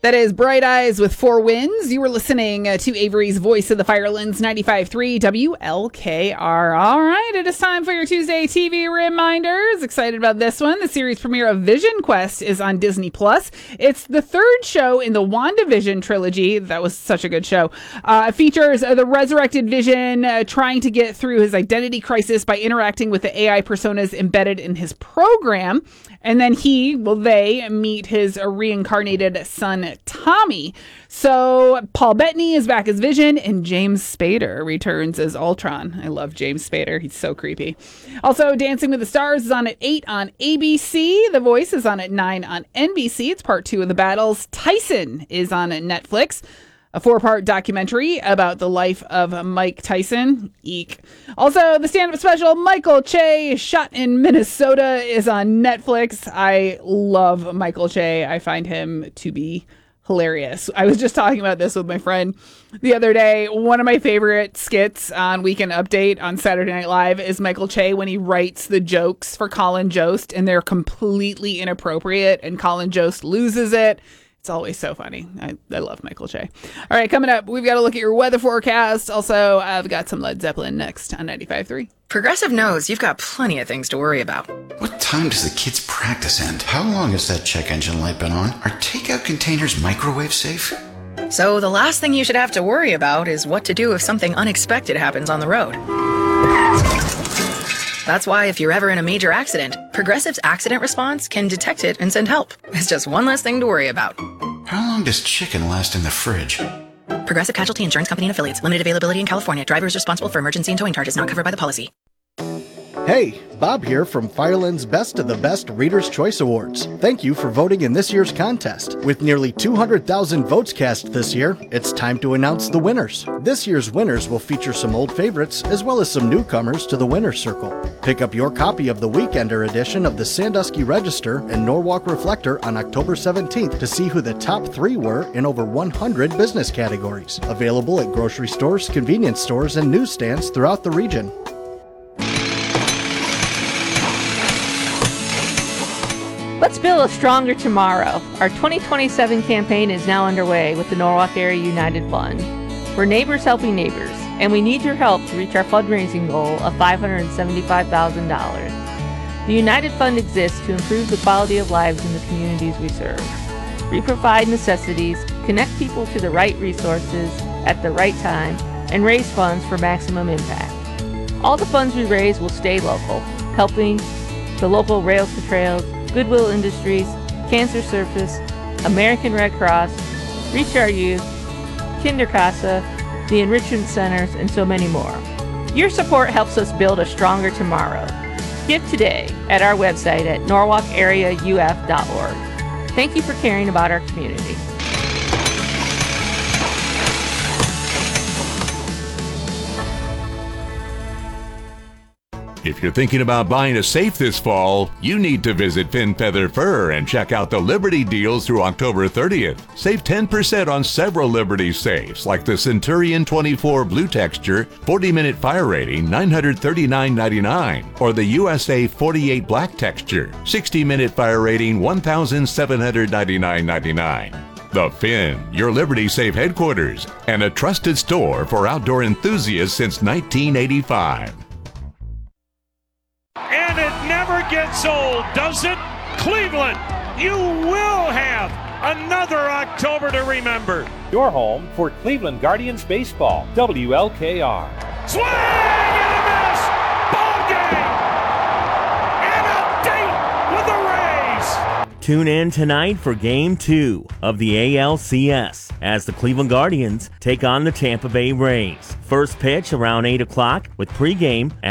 That is Bright Eyes with Four Winds. You were listening to Avery's Voice of the Firelands, 95.3 WLKR. All right, it is time for your Tuesday TV reminders. Excited about this one. The series premiere of Vision Quest is on Disney+. It's the third show in the WandaVision trilogy. That was such a good show. It features the resurrected Vision trying to get through his identity crisis by interacting with the AI personas embedded in his program. And then they meet his reincarnated son, Tommy. So Paul Bettany is back as Vision, and James Spader returns as Ultron. I love James Spader. He's so creepy. Also, Dancing with the Stars is on at 8 on ABC. The Voice is on at 9 on NBC. It's part 2 of The Battles. Tyson is on Netflix. A 4-part documentary about the life of Mike Tyson. Eek. Also, the stand-up special, Michael Che, Shot in Minnesota, is on Netflix. I love Michael Che. I find him to be hilarious. I was just talking about this with my friend the other day. One of my favorite skits on Weekend Update on Saturday Night Live is Michael Che when he writes the jokes for Colin Jost, and they're completely inappropriate, and Colin Jost loses it. It's always so funny. I love Michael Che. All right, coming up, we've got to look at your weather forecast. Also, I've got some Led Zeppelin next on 95.3. Progressive knows you've got plenty of things to worry about. What time does the kids' practice end? How long has that check engine light been on? Are takeout containers microwave safe? So the last thing you should have to worry about is what to do if something unexpected happens on the road. That's why if you're ever in a major accident, Progressive's accident response can detect it and send help. It's just one less thing to worry about. How long does chicken last in the fridge? Progressive Casualty Insurance Company and Affiliates. Limited availability in California. Driver is responsible for emergency and towing charges not covered by the policy. Hey, Bob here from Fireland's Best of the Best Reader's Choice Awards. Thank you for voting in this year's contest. With nearly 200,000 votes cast this year, it's time to announce the winners. This year's winners will feature some old favorites as well as some newcomers to the winner's circle. Pick up your copy of the Weekender edition of the Sandusky Register and Norwalk Reflector on October 17th to see who the top 3 were in over 100 business categories. Available at grocery stores, convenience stores, and newsstands throughout the region. Let's build a stronger tomorrow. Our 2027 campaign is now underway with the Norwalk Area United Fund. We're neighbors helping neighbors, and we need your help to reach our fundraising goal of $575,000. The United Fund exists to improve the quality of lives in the communities we serve. We provide necessities, connect people to the right resources at the right time, and raise funds for maximum impact. All the funds we raise will stay local, helping the local Rails to Trails, Goodwill Industries, Cancer Service, American Red Cross, Reach Our Youth, Kinderkassa, the Enrichment Centers, and so many more. Your support helps us build a stronger tomorrow. Give today at our website at norwalkareauf.org. Thank you for caring about our community. If you're thinking about buying a safe this fall, you need to visit Finn Feather Fur and check out the Liberty deals through October 30th. Save 10% on several Liberty safes, like the Centurion 24 Blue Texture, 40-minute fire rating, $939.99, or the USA 48 Black Texture, 60-minute fire rating, $1,799.99. The Finn, your Liberty Safe headquarters, and a trusted store for outdoor enthusiasts since 1985. And it never gets old, does it? Cleveland, you will have another October to remember. Your home for Cleveland Guardians baseball, WLKR. Swing and a miss! Ball game! And a date with the Rays! Tune in tonight for Game 2 of the ALCS as the Cleveland Guardians take on the Tampa Bay Rays. First pitch around 8 o'clock with pregame